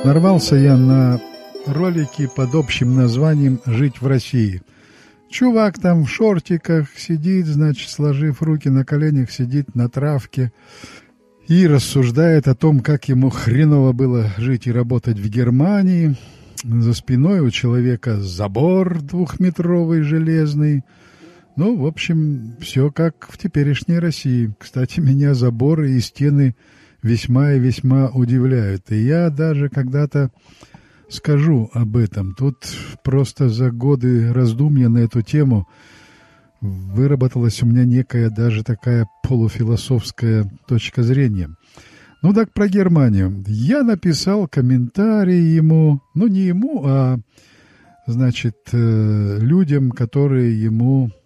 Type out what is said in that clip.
Нарвался я на ролики под общим названием «Жить в России». Чувак там в шортиках сидит, значит, сложив руки на коленях, сидит на травке и рассуждает о том, как ему хреново было жить и работать в Германии. За спиной у человека забор двухметровый железный. Ну, в общем, все как в теперешней России. Кстати, меня заборы и стены весьма и весьма удивляют. И я даже когда-то скажу об этом. Тут просто за годы раздумья на эту тему выработалась у меня некая даже такая полуфилософская точка зрения. Ну так про Германию. Я написал комментарий ему, ну не ему, а, значит, людям, которые ему